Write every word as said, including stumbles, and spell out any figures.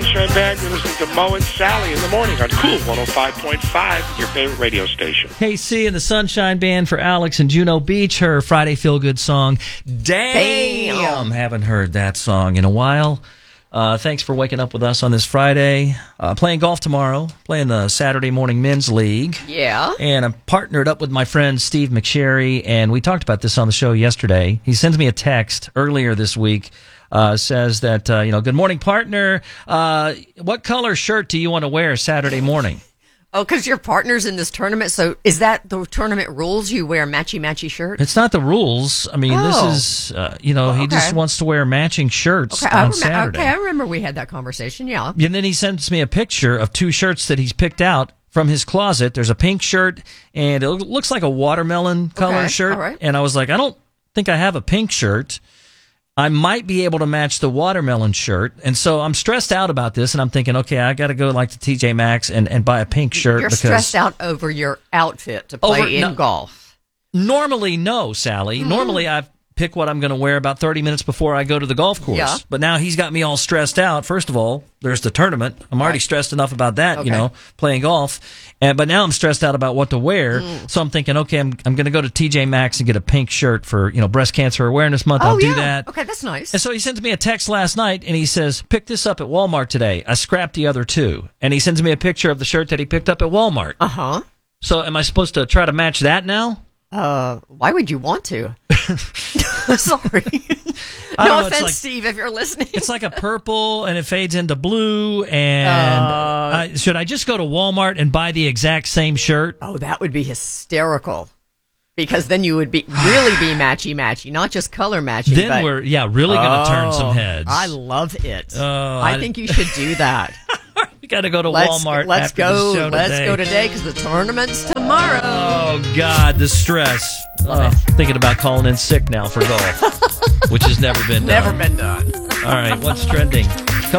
Sunshine Band. You're listening to Mo and Sally in the morning on Cool one oh five point five, your favorite radio station. K C and the Sunshine Band for Alex and Juno Beach, her Friday feel-good song. Damn! Damn. Haven't heard that song in a while. Uh, thanks for waking up with us on this Friday. Uh, playing golf tomorrow, playing the Saturday Morning Men's League. Yeah. And I'm partnered up with my friend Steve McSherry, and we talked about this on the show yesterday. He sends me a text earlier this week. Uh, says that, uh, you know, good morning, partner. Uh, what color shirt do you want to wear Saturday morning? Oh, because your partner's in this tournament. So is that the tournament rules? You wear matchy-matchy shirt? It's not the rules. I mean, oh. this is, uh, you know, well, okay. he just wants to wear matching shirts okay, on I rem- Saturday. Okay, I remember we had that conversation, yeah. And then he sends me a picture of two shirts that he's picked out from his closet. There's a pink shirt, and it looks like a watermelon color okay, shirt. all right. And I was like, I don't think I have a pink shirt. I might be able to match the watermelon shirt. And so I'm stressed out about this, and I'm thinking, okay, I got to go like to T J Maxx and, and buy a pink shirt. You're because stressed out over your outfit to play over, in no, golf. Normally, no, Sally. Mm-hmm. Normally, I pick what I'm going to wear about thirty minutes before I go to the golf course. Yeah. But now he's got me all stressed out. First of all, there's the tournament. I'm already right. stressed enough about that, okay. you know, playing golf. And but now I'm stressed out about what to wear. Mm. So I'm thinking, okay, I'm I'm going to go to T J Maxx and get a pink shirt for, you know, Breast Cancer Awareness Month. Oh, I'll do yeah. that. Okay, that's nice. And so he sends me a text last night, and he says, pick this up at Walmart today. I scrapped the other two. And he sends me a picture of the shirt that he picked up at Walmart. Uh-huh. So am I supposed to try to match that now? Uh, why would you want to? Sorry. I no know, offense, like, Steve, if you're listening. It's like a purple, and it fades into blue. And uh, uh, should I just go to Walmart and buy the exact same shirt? Oh, that would be hysterical. Because then you would be really be matchy matchy, not just color matching. Then but, we're yeah really going to oh, turn some heads. I love it. Oh, I, I think you should do that. We got to go to let's, Walmart. Let's after go. the show Let's today. go today because the tournament's tomorrow. Oh God, the stress. Oh, thinking about calling in sick now for golf, which has never been done. Never been done. All right, what's trending?